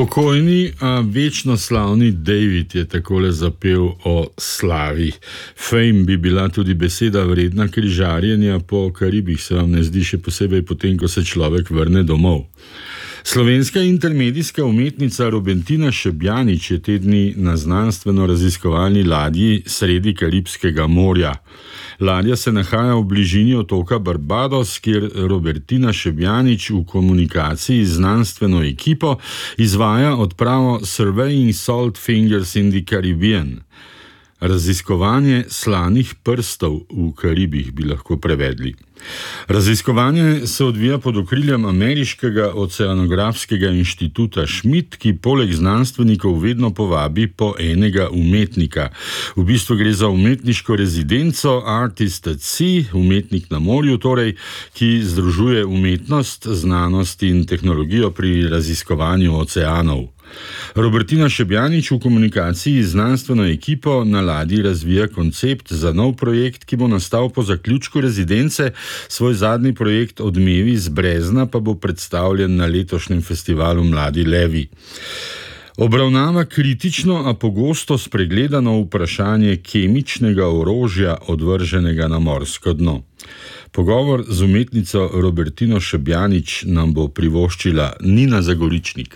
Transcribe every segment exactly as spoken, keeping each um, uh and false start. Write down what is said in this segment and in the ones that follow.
Pokojni, a večno slavni David je takole zapel o slavi. Fame bi bila tudi beseda vredna križarjenja po Karibih, se vam ne zdi, še posebej potem, ko se človek vrne domov. Slovenska intermedijska umetnica Robentina Šebjanič je te dni na znanstveno-raziskovalni ladji sredi Karibskega morja. Ladja se nahaja v bližini otoka Barbados, kjer Robentina Šebjanič v komunikaciji z znanstveno ekipo izvaja odpravo Surveying Salt Fingers in the Caribbean. Raziskovanje slanih prstov v Karibih bi lahko prevedli. Raziskovanje se odvija pod okriljem Ameriškega oceanografskega inštituta Schmidt, ki poleg znanstvenikov vedno povabi po enega umetnika. V bistvu gre za umetniško rezidenco Artist at Sea, umetnik na morju torej, ki združuje umetnost, znanost in tehnologijo pri raziskovanju oceanov. Robentina Šebjanič v komunikaciji z znanstveno ekipo na ladji razvija koncept za nov projekt, ki bo nastal po zaključku rezidence. Svoj zadnji projekt Odmevi z Brezna pa bo predstavljen na letošnjem festivalu Mladi levi. Obravnava kritično, a pogosto spregledano vprašanje kemičnega orožja, odvrženega na morsko dno. Pogovor z umetnico Robertino Šebjanič nam bo privoščila Nina Zagoričnik.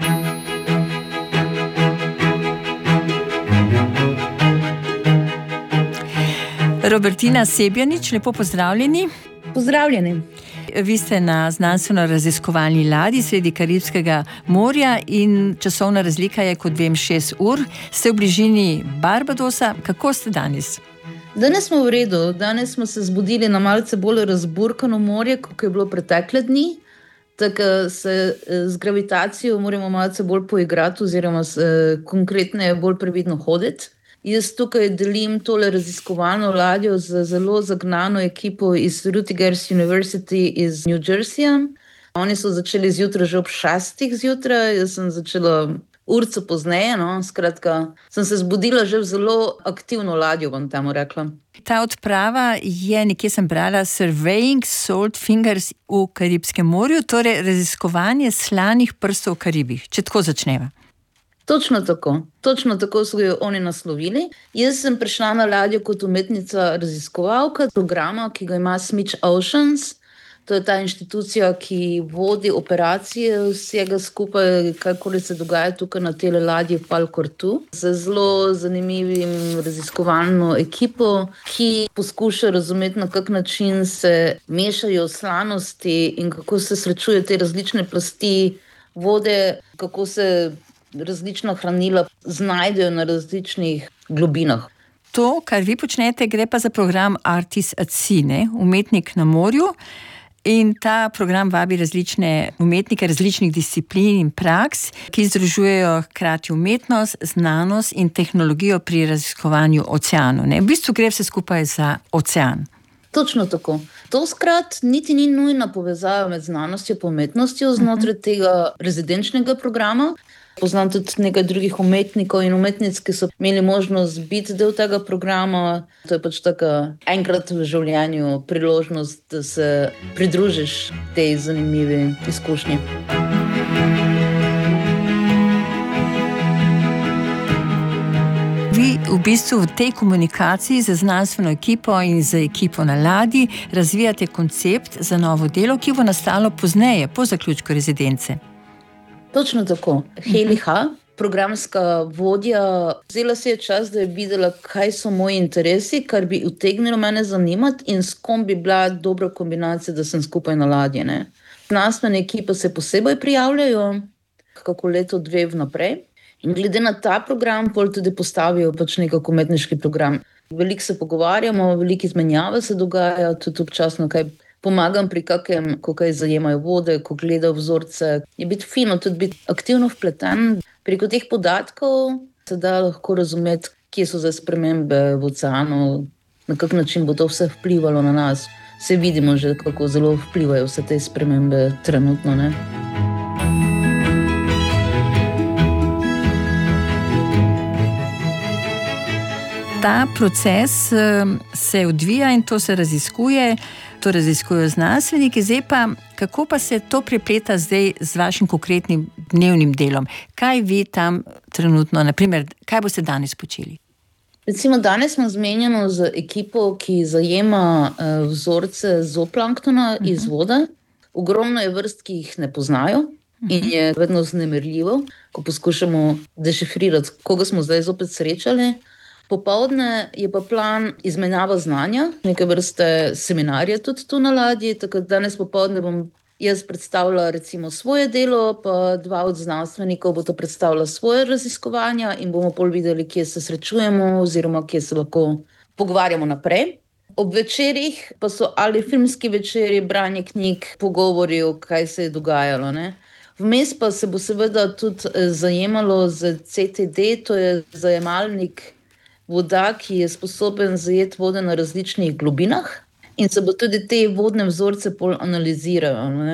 Robertina Šebjanič, lepo pozdravljeni. Pozdravljeni. Vi ste na znanstveno-raziskovalni ladji sredi Karibskega morja in časovna razlika je, kot vem, šest ur. Ste v bližini Barbadosa. Kako ste danes? Danes smo v redu. Danes smo se zbudili na malce bolj razburkano morje, kot je bilo pretekle dni. Tako se z gravitacijo moramo malce bolj poigrati oziroma konkretneje bolj previdno hoditi. Jaz tukaj delim tole raziskovalno ladjo z zelo zagnano ekipo iz Rutgers University iz New Jerseyja. Oni so začeli zjutraj že ob šestih zjutraj, jaz sem začela urco pozneje, no, skratka, sem se zbudila že v zelo aktivno ladjo, bom temu rekla. Ta odprava je, nekje sem brala, Surveying Salt Fingers v Karibskem morju, torej raziskovanje slanih prstov v Karibih, če tako začneva. Točno tako. Točno tako so jo oni naslovili. Jaz sem prišla na ladjo kot umetnica raziskovalka programa, ki ga ima Smith Oceans. To je ta inštitucija, ki vodi operacije vsega skupaj, kakor se dogaja tukaj na tele ladji v Palkortu. Z zelo zanimivim raziskovalno ekipo, ki poskuša razumeti, na kak način se mešajo slanosti in kako se srečujejo te različne plasti vode, kako se različna hranila znajdejo na različnih globinah. To, kar vi počnete, gre pa za program Artist at Sea, ne? Umetnik na morju. In ta program vabi različne umetnike različnih disciplin in praks, ki združujejo hkrati umetnost, znanost in tehnologijo pri raziskovanju oceanov. V bistvu gre vse skupaj za ocean. Točno tako. To skrat niti ni nujna povezava med znanostjo in umetnostjo znotraj uh-huh. tega rezidenčnega programa. Poznam tudi nekaj drugih umetnikov in umetnic, ki so imeli možnost biti del tega programa. To je pač taka enkrat v življenju priložnost, da se pridružiš tej zanimivi izkušnji. Vi v bistvu v tej komunikaciji z znanstveno ekipo in z ekipo na ladji razvijate koncept za novo delo, ki bo nastalo pozneje, po zaključku rezidence. Točno tako. Hayley Ha, programska vodja, vzela si je čas, da je videla, kaj so moji interesi, kar bi utegnilo mene zanimati in s kom bi bila dobra kombinacija, da sem skupaj na ladji. Znanstvene ekipe se posebej prijavljajo, kako leto, dve vnaprej. In glede na ta program, pol tudi postavijo pač nekako umetniški program. Veliko se pogovarjamo, veliko izmenjave se dogaja, tudi občasno kaj pomagam pri kakem, ko kaj zajemajo vode, ko gledajo vzorce. Je biti fino, tudi biti aktivno vpleten. Preko teh podatkov se da lahko razumeti, kje so zdaj spremembe v oceanu, na kak način bo to vse vplivalo na nas. Se vidimo že, kako zelo vplivajo vse te spremembe trenutno, ne? Ta proces se odvija in to se raziskuje. To raziskujejo znanstveniki, zdaj pa, kako pa se to prepleta zdaj z vašim konkretnim dnevnim delom. Kaj vi tam trenutno, naprimer, kaj boste danes počeli? Recimo danes smo zmenjeno z ekipo, ki zajema uh, vzorce zooplanktona uh-huh. iz vode. Ogromno je vrst, ki jih ne poznajo uh-huh. in je vedno vznemirljivo, ko poskušamo dešifrirati, koga smo zdaj zopet srečali. Popoldne je pa plan izmenjava znanja, neke vrste seminarja tudi tu na ladji, tako da danes popoldne bom jaz predstavila recimo svoje delo, pa dva od znanstvenikov bo to predstavila svoje raziskovanja in bomo pol videli, kje se srečujemo oziroma kje se lahko pogovarjamo naprej. Ob večerih pa so ali filmski večeri, branje knjig, pogovori, kaj se je dogajalo, ne. Vmes pa se bo seveda tudi zajemalo z C T D, to je zajemalnik voda, ki je sposoben zajeti vode na različnih globinah. In se bo tudi te vodne vzorce pol analizirajo. Ne?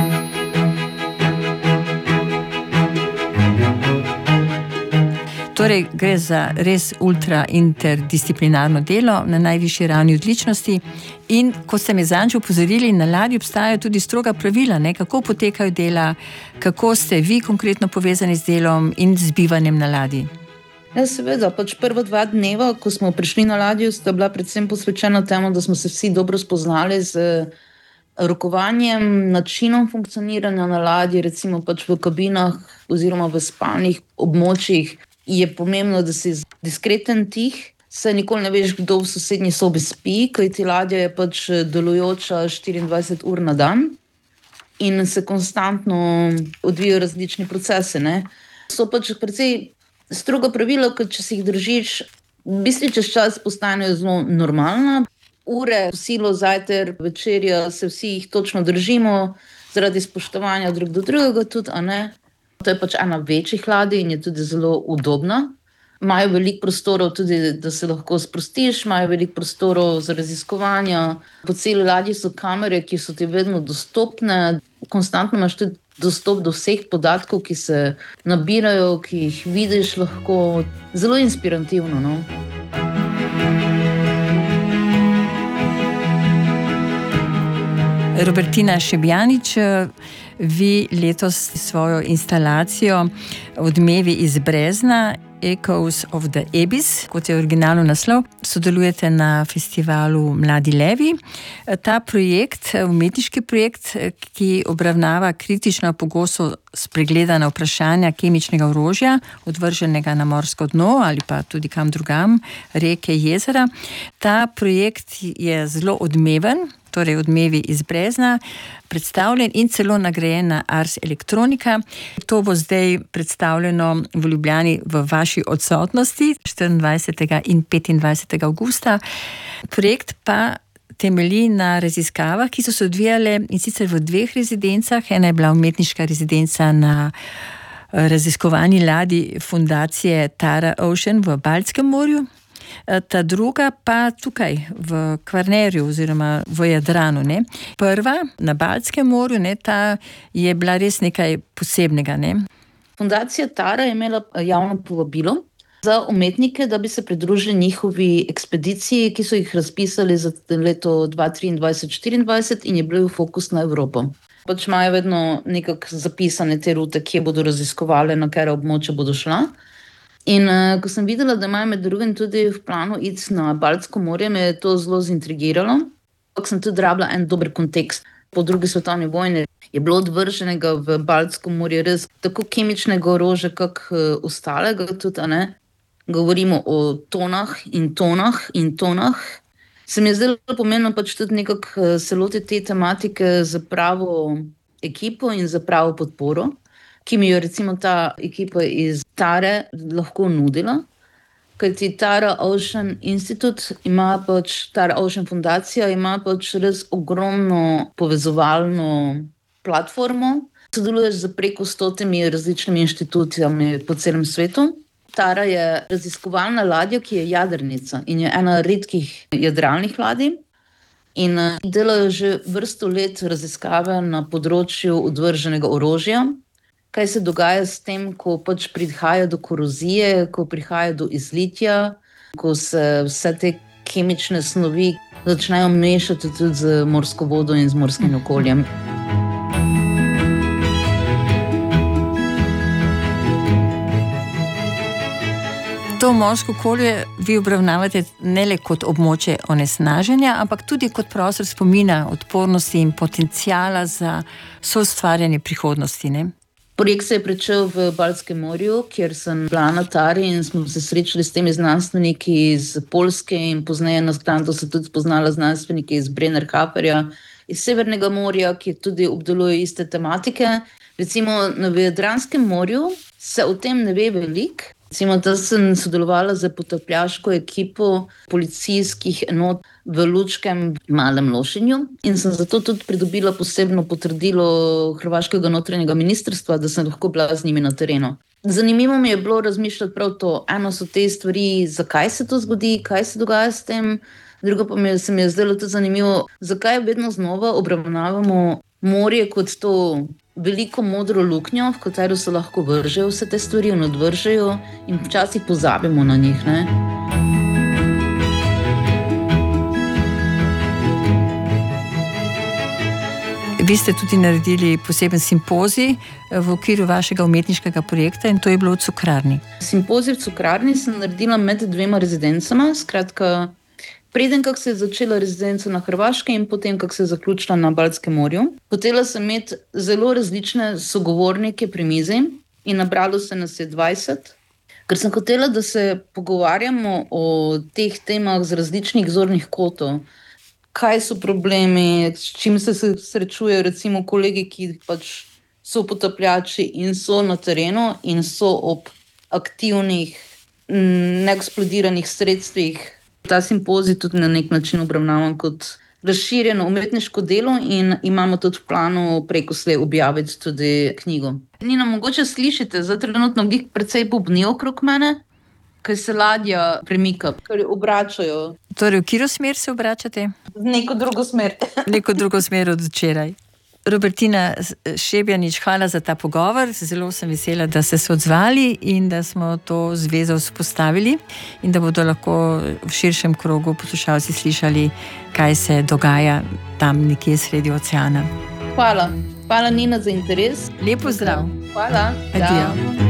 Torej, gre za res ultra interdisciplinarno delo na najvišji ravni odličnosti. In kot ste me zadnjič opozorili, na ladji obstajajo tudi stroga pravila, ne? Kako potekajo dela, kako ste vi konkretno povezani z delom in z bivanjem na ladji. Ja, seveda, pač prva dva dneva, ko smo prišli na ladjo, sta bila predvsem posvečena temu, da smo se vsi dobro spoznali z rokovanjem, načinom funkcioniranja na ladji, recimo pač v kabinah oziroma v spalnih območjih. Je pomembno, da si diskreten, tih, saj nikoli ne veš, kdo v sosednji sobi spi, kajti ladja je pač delujoča štiriindvajset ur na dan in se konstantno odvijajo različni procesi, ne. So pač precej stroga pravila, ker če si jih držiš, v bistvu čez čas postanejo zelo normalna. Ure, kosilo, zajtrk, večerja, se vsi jih točno držimo, zaradi spoštovanja drug do drugega tudi, a ne. To je pač ena večjih ladij in je tudi zelo udobna. Imajo veliko prostorov tudi, da se lahko sprostiš, imajo veliko prostorov za raziskovanja. Po celi ladji so kamere, ki so ti vedno dostopne. Konstantno imaš tudi dostop do vseh podatkov, ki se nabirajo, ki jih vidiš lahko. Zelo inspirativno, no. Robertina Šebjanič, vi letos svojo instalacijo Odmevi iz brezna, Echoes of the Abyss, kot je originalno naslov, sodelujete na festivalu Mladi levi. Ta projekt, umetniški projekt, ki obravnava kritično pogosto spregledana vprašanja kemičnega orožja, odvrženega na morsko dno ali pa tudi kam drugam, reke, jezera. Ta projekt je zelo odmeven, torej Odmevi iz brezna, predstavljen in celo nagrajen na Ars Electronica. To bo zdaj predstavljeno v Ljubljani v vaši odsotnosti štiriindvajsetega in petindvajsetega avgusta. Projekt pa temelji na raziskavah, ki so se odvijale in sicer v dveh rezidencah. Ena je bila umetniška rezidenca na raziskovalni ladji fundacije Tara Ocean v Baltskem morju. Ta druga pa tukaj v Kvarnerju oziroma v Jadranu. Ne. Prva na Baltskem morju, ne, ta je bila res nekaj posebnega. Ne. Fundacija Tara je imela javno povabilo za umetnike, da bi se pridružili njihovi ekspediciji, ki so jih razpisali za leto dva tisoč triindvajset štiriindvajset in je bil fokus na Evropo. Pač imajo vedno nekako zapisane te rute, kje bodo raziskovali, na katera območja bodo šla. In uh, ko sem videla, da imajo med drugim tudi v planu iti na Baltsko morje, me je to zelo zintrigiralo. Tako sem tudi rabila en dober kontekst. Po drugi svetovni vojni je bilo odvrženega v Baltsko morje res tako kemičnega orožja, kak uh, ostalega tudi, a ne. Govorimo o tonah in tonah in tonah. Se mi je zdelo pomembno pač tudi nekako se loti te tematike za pravo ekipo in za pravo podporo, ki mi jo recimo ta ekipa iz Tare lahko nudila. Kajti Tara Ocean Institute ima pač, Tara Ocean fundacija ima pač res ogromno povezovalno platformo. Sodeluješ z preko stotimi različnimi inštitucijami po celem svetu. Tara je raziskovalna ladja, ki je jadrnica in je ena redkih jadralnih ladij. In delajo že vrsto let raziskave na področju odvrženega orožja. Kaj se dogaja s tem, ko pač prihaja do korozije, ko prihaja do izlitja, ko se vse te kemične snovi začnejo mešati tudi z morsko vodo in z morskim okoljem. To morsko okolje vi obravnavate ne le kot območje onesnaženja, ampak tudi kot prostor spomina, odpornosti in potencijala za soustvarjanje prihodnosti, ne? Projekt se je pričel v Baltskem morju, kjer sem bila na Tari in smo se srečali s temi znanstveniki iz Poljske in pozneje na Sklandu se tudi spoznala znanstveniki iz Brennerhaferja, iz Severnega morja, ki tudi obdeluje iste tematike. Recimo na Jadranskem morju se o tem ne ve veliko. Recimo, da sem sodelovala z potapljaško ekipo policijskih enot v Lučkem Malem Lošinju in sem zato tudi pridobila posebno potrdilo hrvaškega notranjega ministrstva, da sem lahko bila z njimi na terenu. Zanimivo mi je bilo razmišljati prav to. Eno so te stvari, zakaj se to zgodi, kaj se dogaja s tem, drugo pa mi se mi je zdelo tudi zanimivo, zakaj vedno znova obravnavamo morje kot to veliko modro luknjo, v katero se lahko vržejo vse te stvari in odvržejo in včasih pozabimo na njih, ne? Vi ste tudi naredili poseben simpozij v okviru vašega umetniškega projekta in to je bilo v Cukrarni. Simpozij v Cukrarni sem naredila med dvema rezidencama, skratka, preden kak se je začela rezidenca na Hrvaškem in potem kak se je zaključila na Baltskem morju. Hotela sem imeti zelo različne sogovornike pri mizi in nabralo se nas je dvajset, ker sem hotela, da se pogovarjamo o teh temah z različnih zornih kotov. Kaj so problemi, s čim se srečujejo recimo kolegi, ki pač so potapljači in so na terenu in so ob aktivnih, neeksplodiranih sredstvih. Ta simpozij tudi na nek način obravnavam kot razširjeno umetniško delo in imamo tudi v planu preko slej objaviti tudi knjigo. Nina, mogoče slišite, zdaj trenutno glih precej bubni okrog mene, ker se ladja premika, ker obračajo. Torej, v katero smer se obračate? V neko drugo smer. Neko drugo smer od včeraj. Robertina Šebjanič, hvala za ta pogovor. Zelo sem vesela, da ste se odzvali in da smo to zvezo vzpostavili in da bodo lahko v širšem krogu poslušalci slišali, kaj se dogaja tam nekje sredi oceana. Hvala. Hvala, Nina, za interes. Lep pozdrav. Hvala. Adijo.